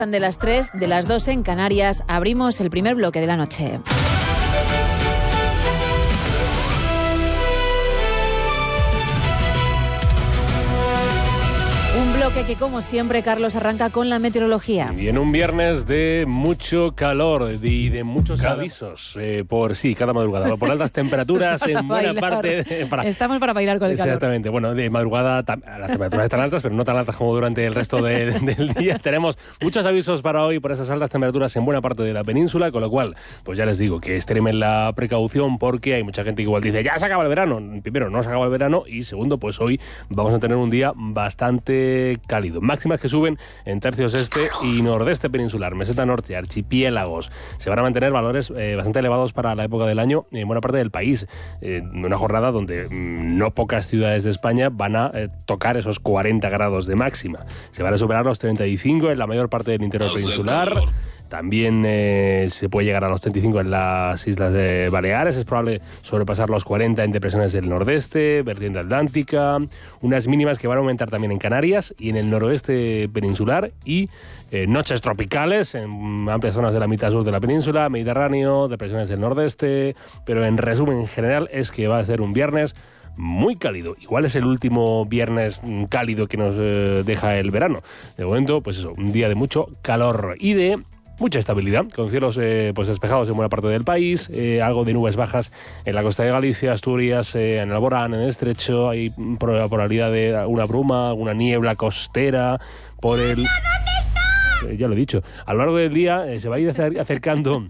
De las 3, de las 2 en Canarias, abrimos el primer bloque de la noche. Un bloque que, como siempre, Carlos, arranca con la meteorología. Y en un viernes de mucho calor y de muchos avisos, cada madrugada, por altas temperaturas en buena parte. Estamos para bailar con el calor. Exactamente, bueno, de madrugada las temperaturas están altas, pero no tan altas como durante el resto del día. Tenemos muchos avisos para hoy por esas altas temperaturas en buena parte de la península, con lo cual, pues ya les digo que extremen la precaución porque hay mucha gente que igual dice, ya se acaba el verano. Primero, no se acaba el verano y segundo, pues hoy vamos a tener un día bastante cálido. Máximas que suben en tercios este y nordeste peninsular, meseta norte, archipiélagos. Se van a mantener valores bastante elevados para la época del año en buena parte del país. Una jornada donde no pocas ciudades de España van a tocar esos 40 grados de máxima. Se van a superar los 35 en la mayor parte del interior peninsular. También se puede llegar a los 35 en las Islas de Baleares. Es probable sobrepasar los 40 en depresiones del nordeste, vertiente atlántica. Unas mínimas que van a aumentar también en Canarias y en el noroeste peninsular. Y noches tropicales en amplias zonas de la mitad sur de la península, Mediterráneo, depresiones del nordeste. Pero en resumen, en general, es que va a ser un viernes muy cálido. Igual es el último viernes cálido que nos deja el verano. De momento, pues eso, un día de mucho calor y de mucha estabilidad, con cielos pues despejados en buena parte del país, algo de nubes bajas en la costa de Galicia, Asturias, en el Alborán, en el Estrecho. Hay probabilidad de alguna bruma, alguna niebla costera por el... ¿Dónde está? Ya lo he dicho. A lo largo del día se va a ir acercando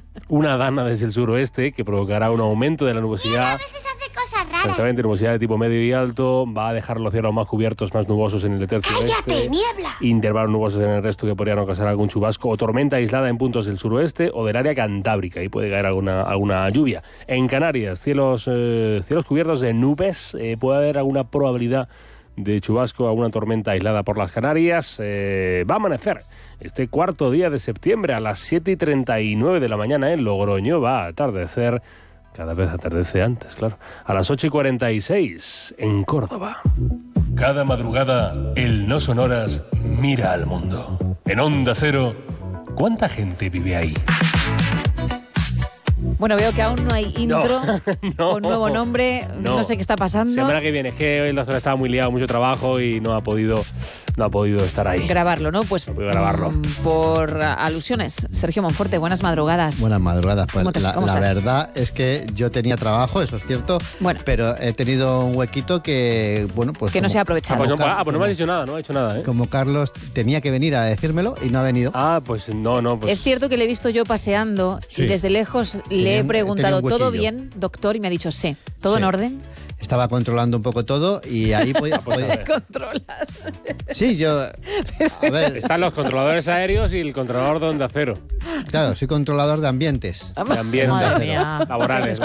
una dana desde el suroeste que provocará un aumento de la nubosidad. Exactamente, nubosidad de tipo medio y alto, va a dejar los cielos más cubiertos, más nubosos en el tercio oeste, intervalos nubosos en el resto que podrían ocasionar algún chubasco o tormenta aislada en puntos del suroeste o del área cantábrica, y puede caer alguna lluvia. En Canarias, cielos cubiertos de nubes, puede haber alguna probabilidad de chubasco, alguna tormenta aislada por las Canarias. Va a amanecer este cuarto día de septiembre a las 7:39 de la mañana en Logroño, va a atardecer. Cada vez atardece antes, claro. A las 8:46 en Córdoba. Cada madrugada, el No Sonoras mira al mundo. En Onda Cero, ¿cuánta gente vive ahí? Bueno, veo que aún no hay intro con nuevo nombre. No sé qué está pasando. Semana que viene. Es que hoy el doctor estaba muy liado, mucho trabajo y no ha podido estar ahí. Grabarlo, ¿no? Pues no puedo grabarlo. Por alusiones. Sergio Monforte, buenas madrugadas. Buenas madrugadas. Pues ¿Cómo la estás? verdad es que yo tenía trabajo, eso es cierto, pero he tenido un huequito que, bueno, pues... Que no se ha aprovechado. Pues no me ha dicho nada, no ha hecho nada, ¿eh? Como Carlos tenía que venir a decírmelo y no ha venido. Pues no. Pues... Es cierto que le he visto yo paseando y desde lejos le he preguntado, ¿todo bien, doctor? Y me ha dicho, sí. ¿Todo en orden? Estaba controlando un poco todo y ahí podía... ¿Controlas? Sí, yo... A ver, están los controladores aéreos y el controlador de Onda Cero. Claro, soy controlador de ambientes. De ambientes. Laborales.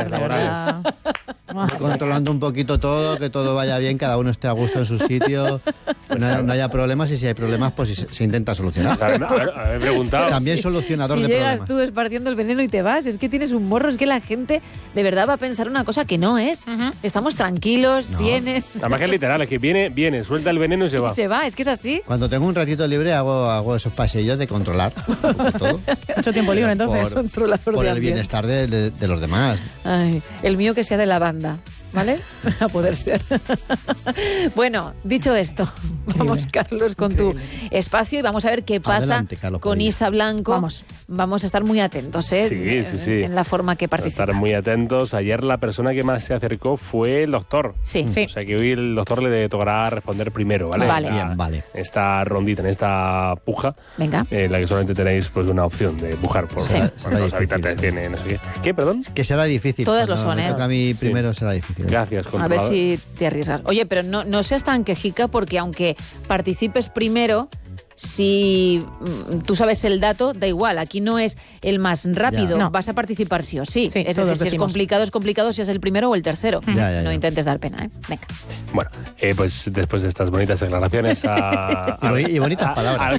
Controlando un poquito todo, que todo vaya bien, cada uno esté a gusto en su sitio, no haya problemas, y si hay problemas, pues se intenta solucionar. He preguntado. También solucionador de problemas. Si llegas tú esparciendo el veneno y te vas, es que tienes un morro, es que la gente de verdad va a pensar una cosa que no es. Estamos tranquilos, vienes... Además que es literal, es que viene, suelta el veneno y se va. Y se va, es que es así. Cuando tengo un ratito libre hago esos paseillos de controlar todo. Mucho tiempo libre, entonces. Por el bienestar de los demás. Ay, el mío que sea de la banda, ¿vale? A poder ser. Bueno, dicho esto, vamos, Carlos, con tu espacio y vamos a ver qué pasa. Adelante, Carlos, con Isa Blanco. Vamos a estar muy atentos, ¿eh? Sí. En la forma que participa. Estar muy atentos. Ayer la persona que más se acercó fue el doctor. Sí. O sea que hoy el doctor le tocará responder primero, ¿vale? Vale. Esta rondita, en esta puja. Venga. La que solamente tenéis pues una opción de pujar por los habitantes tiene, no sé qué. ¿Qué, perdón? Que será difícil. Todas lo son, me toca a mí primero será difícil. Gracias, a ver si te arriesgas. Oye, pero no seas tan quejica, porque aunque participes primero, si tú sabes el dato, da igual. Aquí no es el más rápido. No. Vas a participar sí o sí. Es decir, si es complicado, si es el primero o el tercero. Ya. No intentes dar pena, ¿eh? Venga. Bueno, pues después de estas bonitas declaraciones y bonitas palabras.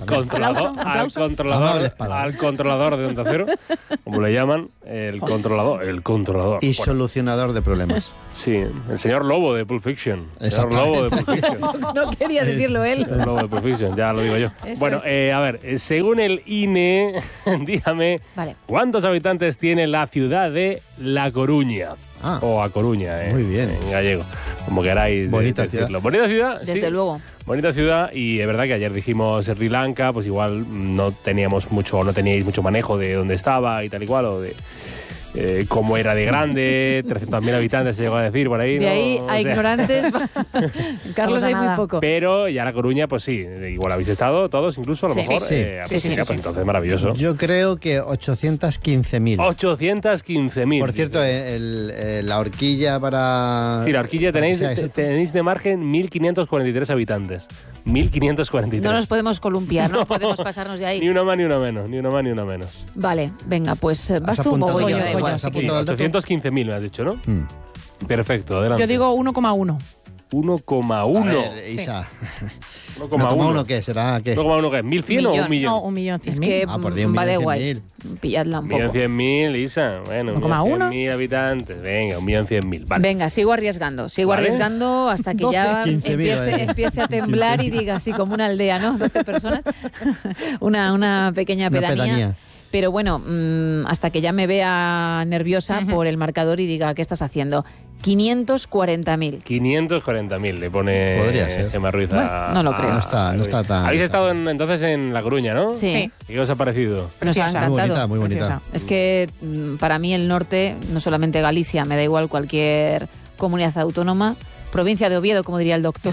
Al controlador de Onda Cero, como le llaman, el controlador. Y solucionador de problemas. Sí, el señor Lobo de Pulp Fiction. No quería decirlo él. El Lobo de Pulp Fiction, ya lo digo yo. Bueno, a ver, según el INE, dígame, ¿cuántos habitantes tiene la ciudad de La Coruña? O A Coruña, muy bien. En gallego, como queráis Bonita decirlo. ciudad. Bonita ciudad, Desde luego. Bonita ciudad, y es verdad que ayer dijimos Sri Lanka, pues igual no teníais mucho manejo de dónde estaba y tal y cual, o de cómo era de grande, 300.000 habitantes se llegó a decir por ahí. De ahí a ignorantes, Carlos, hay muy poco. Pero ya La Coruña, pues sí, igual habéis estado todos incluso, a lo mejor. Sí. Pues entonces maravilloso. Yo creo que 815.000. 815.000. Por cierto, la horquilla para... Sí, la horquilla tenéis de margen 1.543 habitantes. 1.543. No nos podemos columpiar, no podemos pasarnos de ahí. Ni una más ni una menos, ni una más ni una menos. Vale, venga, pues vas tú o voy yo. ¿Has apuntado el dato? 815.000 me has dicho, ¿no? Perfecto, adelante. Yo digo 1,1. 1,1. A ver, Isa. 1,1 ¿qué será? ¿Qué? 1,1 ¿qué? ¿1.100 o 1.000.000? No, 1.100.000. Es que va de guay. Pilladla un poco. 1.100.000, Isa. Bueno, 1.100.000 habitantes. Venga, 1.100.000. Vale. Venga, sigo arriesgando hasta que ya empiece a temblar y diga así como una aldea, ¿no? 12 personas. una pequeña pedanía. Pero bueno, hasta que ya me vea nerviosa por el marcador y diga, ¿qué estás haciendo? 540.000. 540.000 le pone Gemma Ruiz a... No lo creo. No está tan... Habéis estado entonces en La Coruña, ¿no? Sí. ¿Y qué os ha parecido? Nos ha encantado. Muy bonita. Es que para mí el norte, no solamente Galicia, me da igual cualquier comunidad autónoma, provincia de Oviedo, como diría el doctor.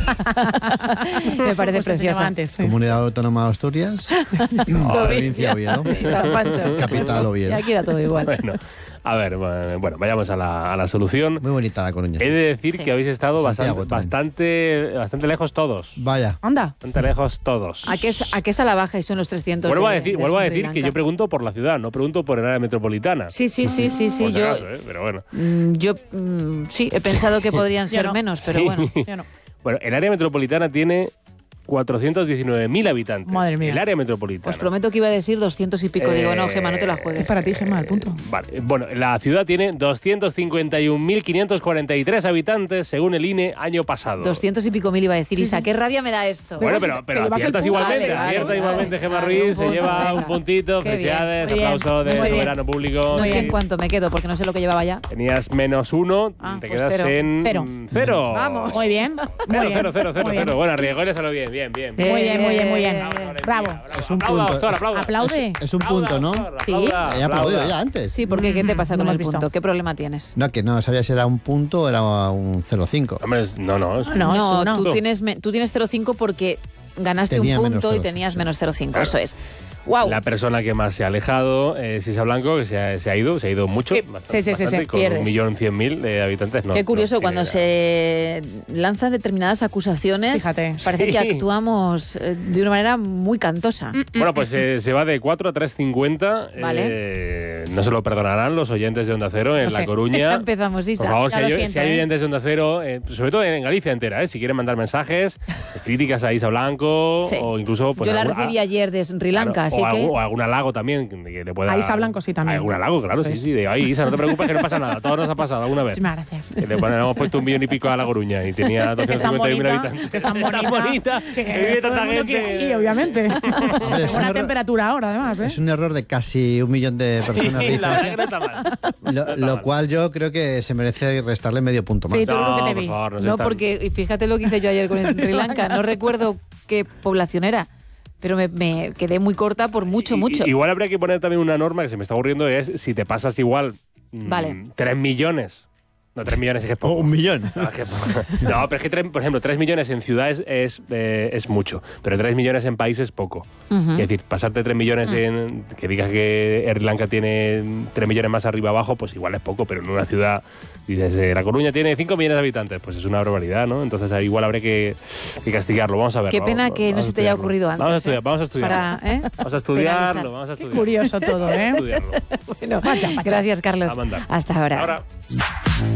Me parece preciosa. Antes, sí. Comunidad Autónoma de Asturias, provincia de Oviedo, capital Oviedo. Y aquí da todo igual. Bueno, a ver, bueno, vayamos a la solución. Muy bonita La Coruña. He de decir que habéis estado bastante lejos todos. Vaya. Anda. Bastante lejos todos. ¿A qué es a la baja y son los 300? Vuelvo a decir que yo pregunto por la ciudad, no pregunto por el área metropolitana. Sí. Por Yo, caso, pero bueno. Yo sí, he pensado que podrían ser menos, pero bueno. Yo no. Bueno, el área metropolitana tiene 419.000 habitantes. Madre mía. El área metropolitana. Os prometo que iba a decir 200 y pico. Digo, no, Gemma, no te la juegues. Es para ti, Gemma, el punto. Vale. Bueno, la ciudad tiene 251.543 habitantes, según el INE, año pasado. 200 y pico mil iba a decir. Isa, qué rabia me da esto. Bueno, pero aciertas igualmente. Acierta igualmente, Gemma Ruiz. Se lleva un puntito. Felicidades. Aplauso de verano público. No sé en cuánto me quedo, porque no sé lo que llevaba ya. Tenías -1, te quedas en... Cero. Vamos. Muy bien. Cero. Bueno, arriesgó y le salió bien. Muy bien. Bravo. Es un punto. Aplaude. Es un punto, ¿no? Sí. He aplaudido ya antes. Sí, porque ¿qué te pasa no con lo el has punto? visto. ¿Qué problema tienes? No, que no sabía si era un punto o era un 0,5. Hombre, no. No, tú tienes 0,5 porque ganaste Tenía un punto menos y tenías 0,5, menos 0,5. Claro. Eso es. Wow. La persona que más se ha alejado es Isa Blanco, que se ha ido mucho. Sí, bastante, con pierdes. 1.100.000 de habitantes. Qué curioso, cuando se lanzan determinadas acusaciones, Fíjate. parece que actuamos de una manera muy cantosa. Bueno, pues se va de 4 a 3,50. Vale. No se lo perdonarán los oyentes de Onda Cero en La Coruña. Empezamos, Isa. Por favor, Ya lo si siento, hay oyentes de Onda Cero, sobre todo en Galicia entera, si quieren mandar mensajes, críticas a Isa Blanco, Sí. o incluso... Pues, Yo la recibí ayer de Sri Lanka, así que... O algún halago también, que le pueda... A Isa Blanco sí también. Algún halago, claro, Eso sí. Ay, Isa, no te preocupes que no pasa nada. Todo nos ha pasado alguna vez. Muchísimas gracias. Que le hemos puesto 1 millón y pico a La Coruña y tenía 251.000 habitantes. Que es tan bonita. Que vive tanta todo el mundo gente. quiere ir, obviamente. Hombre, es un Buena error- temperatura ahora, además, ¿eh? Es un error de casi 1 millón de personas. Sí, de la verdad diferencia. que no está mal. Lo cual yo creo que se merece restarle medio punto más. Sí, tú lo que te por vi. favor, nos No, están- porque y fíjate lo que hice yo ayer con Sri Lanka. No recuerdo qué población era, pero me quedé muy corta por mucho. Igual habría que poner también una norma que se me está ocurriendo, es si te pasas igual Vale. 3 millones. No, 3 millones es que es poco. 1 millón. No, pero es que, por ejemplo, 3 millones en ciudades es mucho, pero 3 millones en países es poco. Es decir, pasarte 3 millones en... Que digas que Sri Lanka tiene 3 millones más arriba abajo, pues igual es poco, pero en una ciudad, dices, La Coruña tiene 5 millones de habitantes, pues es una barbaridad, ¿no? Entonces ahí igual habría que castigarlo. Vamos a ver. Qué pena que no se te haya ocurrido antes. Vamos a estudiarlo. Vamos a estudiarlo, vamos a estudiarlo. Curioso todo, ¿eh? Estudiarlo. Bueno, gracias, Carlos. A mandar. Hasta ahora. Ahora.